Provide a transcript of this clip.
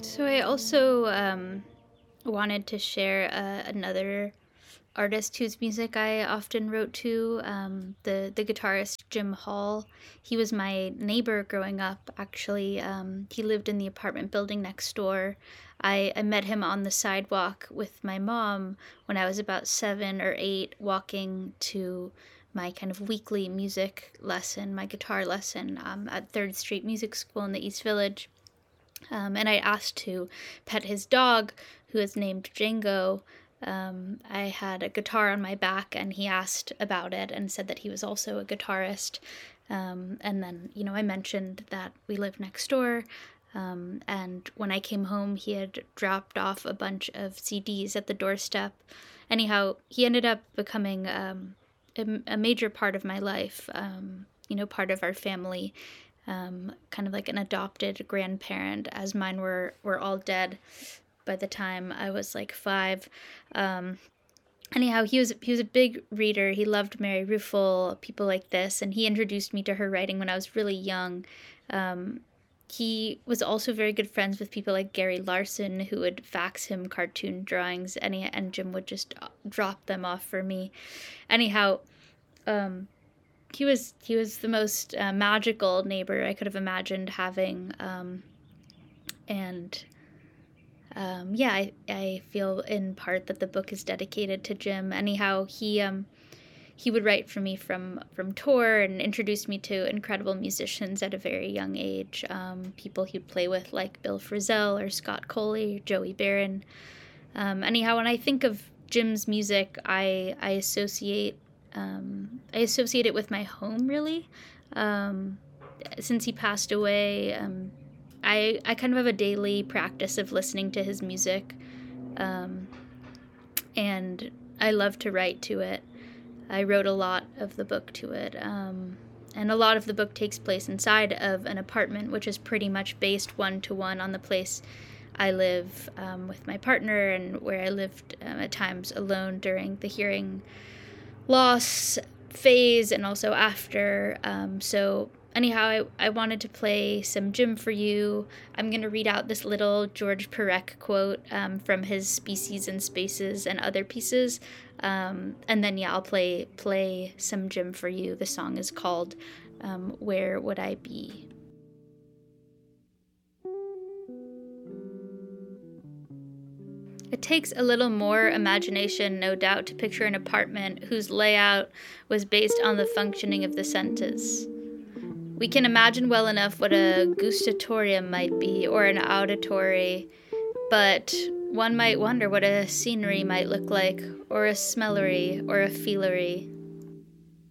So I also wanted to share another artist whose music I often wrote to, the guitarist Jim Hall. He was my neighbor growing up, actually. He lived in the apartment building next door. I met him on the sidewalk with my mom when I was about 7 or 8, walking to my kind of weekly music lesson, my guitar lesson at Third Street Music School in the East Village. And I asked to pet his dog, who is named Django. I had a guitar on my back, and he asked about it and said that he was also a guitarist. And then, I mentioned that we live next door. And when I came home, he had dropped off a bunch of CDs at the doorstep. Anyhow, he ended up becoming a major part of my life, part of our family, kind of like an adopted grandparent, as mine were all dead by the time I was like 5. Anyhow, he was a big reader. He loved Mary Ruefle, people like this, and he introduced me to her writing when I was really young. He was also very good friends with people like Gary Larson, who would fax him cartoon drawings, and Jim would just drop them off for me. Anyhow, he was the most magical neighbor I could have imagined having, and yeah, I feel in part that the book is dedicated to Jim. Anyhow, he would write for me from tour and introduce me to incredible musicians at a very young age. People he'd play with like Bill Frisell or Scott Coley, Joey Barron. Anyhow, when I think of Jim's music, I associate it with my home, really. Since he passed away, I kind of have a daily practice of listening to his music, and I love to write to it. I wrote a lot of the book to it, and a lot of the book takes place inside of an apartment, which is pretty much based one-to-one on the place I live with my partner, and where I lived at times alone during the hearing loss phase and also after. So anyhow, I wanted to play some Jim for you. I'm going to read out this little George Perec quote from his Species and Spaces and Other Pieces. And then, yeah, I'll play some Jim for you. The song is called Where Would I Be? It takes a little more imagination, no doubt, to picture an apartment whose layout was based on the functioning of the senses. We can imagine well enough what a gustatorium might be, or an auditory, but one might wonder what a scenery might look like, or a smellery, or a feelery.